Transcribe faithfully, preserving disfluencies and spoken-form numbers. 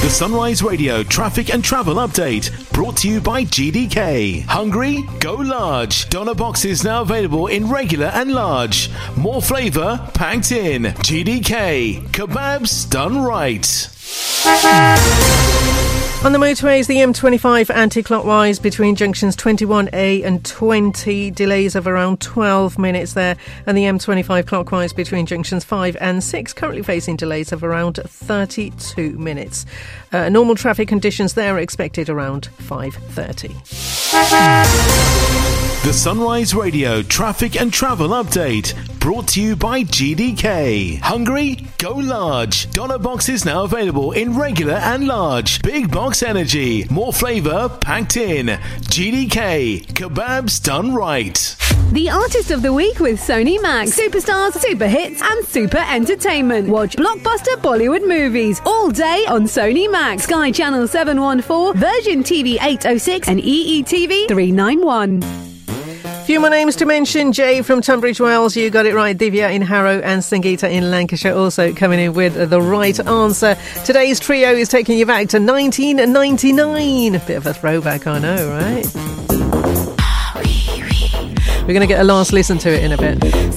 The Sunrise Radio traffic and travel update brought to you by G D K. Hungry? Go large. Doner boxes now available in regular and large. More flavour packed in. G D K. Kebabs done right. On the motorways, the M twenty-five anti-clockwise between junctions twenty-one A and twenty, delays of around twelve minutes there, and the M twenty-five clockwise between junctions five and six currently facing delays of around thirty-two minutes. Uh, normal traffic conditions there are expected around five thirty. The Sunrise Radio traffic and travel update brought to you by G D K. Hungry? Go large. Doner boxes now available in regular and large. Big box energy. More flavour packed in. G D K. Kebabs done right. The Artist of the Week with Sony Max. Superstars, super hits and super entertainment. Watch blockbuster Bollywood movies all day on Sony Max. Sky Channel seven one four, Virgin T V eight oh six and E E T V three ninety-one. Few more names to mention. Jay from Tunbridge Wells, you got it right. Divya in Harrow and Sangeeta in Lancashire also coming in with the right answer. Today's trio is taking you back to nineteen ninety-nine. A bit of a throwback, I know, right? We're going to get a last listen to it in a bit.